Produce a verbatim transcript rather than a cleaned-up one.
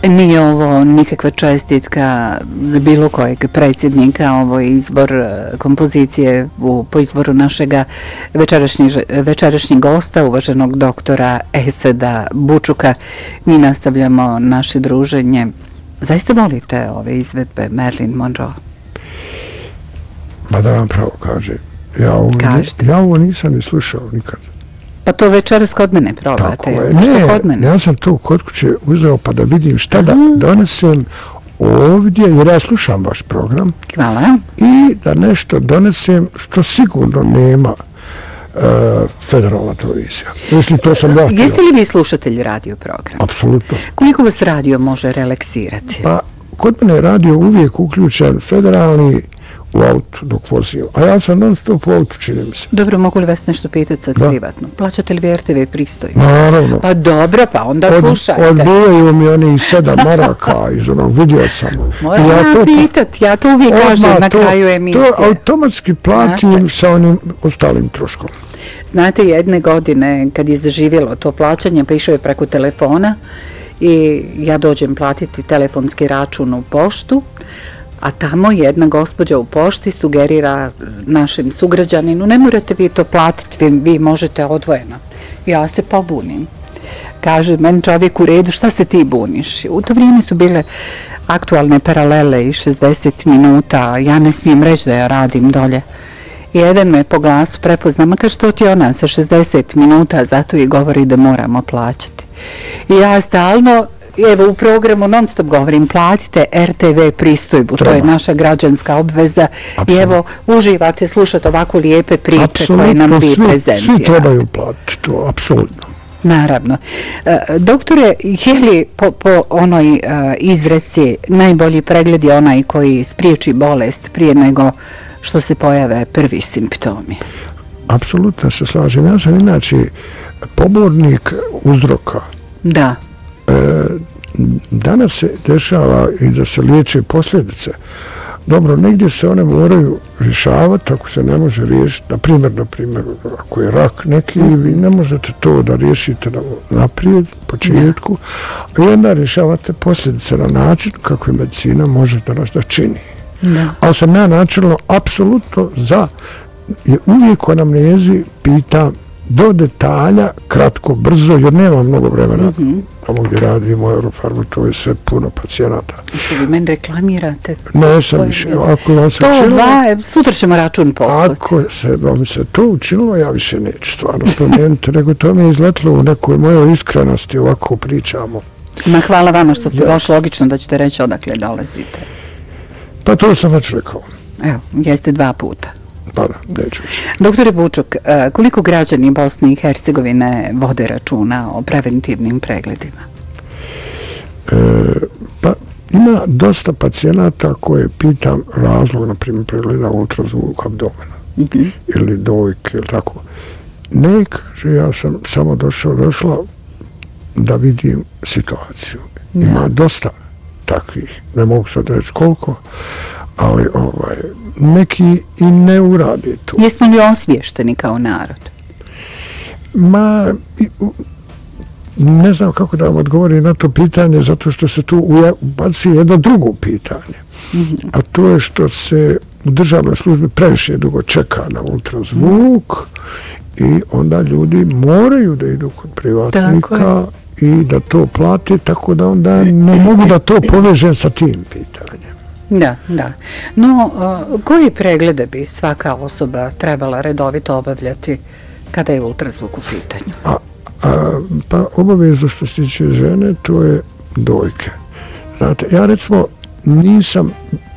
Nije ovo nikakva čestitka za bilo kojeg predsjednika, ovo je izbor kompozicije u, po izboru našega večerašnjeg, večerašnjeg gosta, uvaženog doktora Eseda Bučuka. Mi nastavljamo naše druženje. Zaista volite ove izvedbe Marilyn Monroe? Ma da vam pravo kaže, ja ovo, ja ovo nisam ni slušao nikad. Pa to večeras kod mene probate. Ne, kod mene? Ja sam to kod kuće uzeo pa da vidim šta da donesem ovdje, jer ja slušam vaš program. Hvala. I da nešto donesem što sigurno nema uh, federalna televizija. Mislim, to sam ja. Jeste li vi slušatelji radio programa? Apsolutno. Koliko vas radio može relaksirati? Pa, kod mene je radio uvijek uključen federalni u auto dok vozim. A ja sam non stop u auto, čini mi se. Dobro, mogu li vas nešto pitati sad da. privatno? Plaćate li vi R T V pristojbu? Naravno. Pa dobro, pa onda Od, slušajte. Odbijaju mi oni sedam maraka iz onog, vidio sam. Moram ja to, pitati, ja to uvijek kažem na to, kraju emisije. To automatski platim Znate. sa onim ostalim troškom. Znate, jedne godine kad je zaživjelo to plaćanje, pa išao je preko telefona i ja dođem platiti telefonski račun u poštu, a tamo jedna gospođa u pošti sugerira našem sugrađaninu, ne morate vi to platiti, vi, vi možete odvojeno. Ja se pobunim. Kaže, meni čovjek u redu, šta se ti buniš? U to vrijeme su bile aktualne paralele i šezdeset minuta, ja ne smijem reći da ja radim dolje. I jedan me po glasu prepozna, ma kaže, što ti ona sa šezdeset minuta, zato i govori da moramo plaćati. I ja stalno, evo u programu non stop govorim, platite R T V pristojbu, Treba. to je naša građanska obveza. Absolutno. I evo, uživate slušati ovako lijepe priče Absolutno. koje nam vi svi, prezentirate. Svi trebaju platiti to, apsolutno. Naravno. E, doktore, je li po, po onoj e, izreci najbolji pregled je onaj koji spriječi bolest prije nego što se pojave prvi simptomi? Apsolutno se slažem. Ja sam inače pobornik uzroka. Da. E, danas se dešava i da se liječe posljedice. Dobro, negdje se one moraju rješavati, ako se ne može riješiti, na primjer, na primjer, ako je rak neki, vi ne možete to da riješite naprijed, početku, a onda rješavate posljedice na način kako je medicina može da nas da čini. Da. Ali sam ja načelno apsolutno za, je uvijek o anamnezi pitam do detalja, kratko, brzo, jer nema mnogo vremena. Mm-hmm. Tamo gdje radimo Eurofarmu, to je sve puno pacijenata. Što vi meni reklamirate? Ne sam više, ako vam se to učinilo... dva, sutra ćemo račun poslati. Ako se vam se to učinilo, ja više neću stvarno promijeniti, nego to mi je izletilo u nekoj mojoj iskrenosti, ovako pričamo. Ma hvala vama što ste ja. došli, logično da ćete reći odakle dolazite. Pa to sam već rekao. Evo, jeste dva puta. Pa da, neću više. Doktore Bučuk, koliko građani Bosne i Hercegovine vode računa o preventivnim pregledima? E, pa ima dosta pacijenata koje pitam razlog, na primjer, pregleda ultrazvuk abdomena mm-hmm. ili dojke ili tako. Ne, kaže, ja sam samo došao, došla da vidim situaciju. Da. Ima dosta takvih, ne mogu sad reći koliko, ali ovaj, neki i ne urade to. Jesmo li osviješteni kao narod? Ma, ne znam kako da vam odgovori na to pitanje, zato što se tu ubacuje jedno drugo pitanje. Mm-hmm. A to je što se u državnoj službi previše dugo čeka na ultrazvuk i onda ljudi moraju da idu kod privatnika i da to plate, tako da onda ne mogu da to povežem sa tim pitanjem. Da, da. No, uh, koji preglede bi svaka osoba trebala redovito obavljati kada je ultrazvuk u pitanju? A, a, pa obavezno što se tiče žene, to je dojke. Znate, ja recimo nisam